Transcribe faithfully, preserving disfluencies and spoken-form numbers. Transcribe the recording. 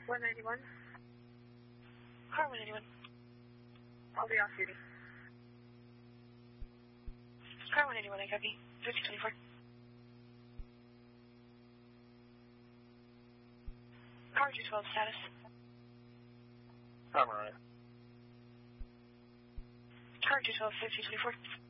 one ninety-one. Car one ninety-one. I'll be off duty. Car one ninety-one, I copy. fifty twenty-four. Car two twelve, status. I'm alright. Car two twelve, fifty twenty-four.